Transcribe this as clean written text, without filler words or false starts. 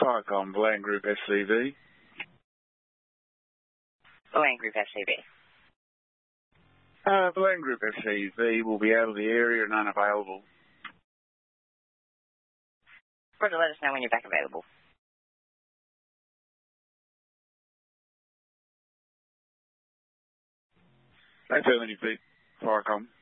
Firecom, Land Group SCV. Land Group SCV. The Land Group SCV will be out of the area and unavailable. Roger, let us know when you're back available. Affirmative, Firecom.